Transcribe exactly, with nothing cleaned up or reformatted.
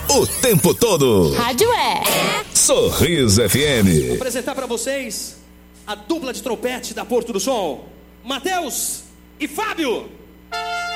o tempo todo. Rádio é. Sorriso F M. Vou apresentar pra vocês a dupla de trompete da Porto do Som, Matheus e Fábio.